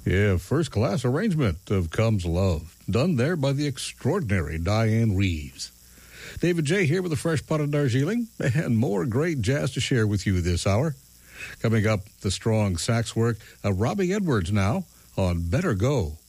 Yeah, first-class arrangement of Comes Love, done there by the extraordinary Diane Reeves. David J. here with a fresh pot of Darjeeling, and more great jazz to share with you this hour. Coming up, the strong sax work of Robbie Edwards now on Better Go.